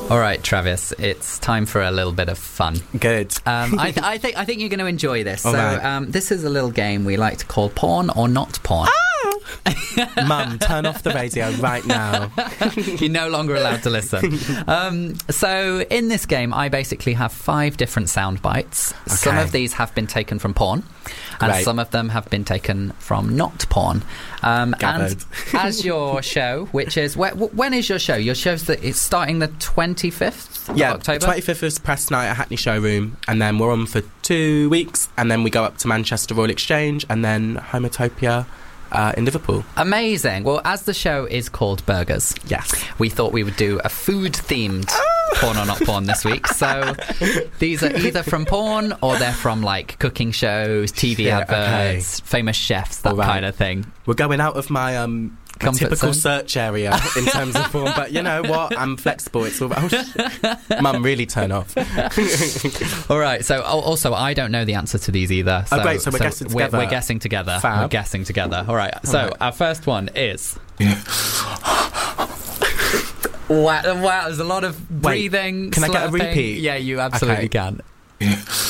All right, Travis, it's time for a little bit of fun. Good. I think you're going to enjoy this. All so right. this is a little game we like to call Porn or Not Porn. Mum, turn off the radio right now. You're no longer allowed to listen. So in this game, I basically have 5 different sound bites. Okay. Some of these have been taken from porn, and Great. some of them have been taken from not porn. And Gathered. as your show, which is... when is your show? Your show's it's starting the 25th of October? 25th is press night at Hackney Showroom, and then we're on for 2 weeks, and then we go up to Manchester Royal Exchange, and then Homotopia in Liverpool. Amazing. Well, as the show is called Burgers, Yes. we thought we would do a food-themed porn or not porn this week. So these are either from porn or they're from like cooking shows, TV Yeah, adverts, famous chefs, that All right. kind of thing. We're going out of my my Comfort typical zone? search area in terms of form, but you know what? I'm flexible. It's all about... Mum, really turn off. All right. So also, I don't know the answer to these either. So, great, so we're guessing together. We're guessing together. Fab. We're guessing together. All right. So right. our first one is... Wow, there's a lot of breathing. can I get a slurping. repeat? Yeah, you absolutely Okay. can.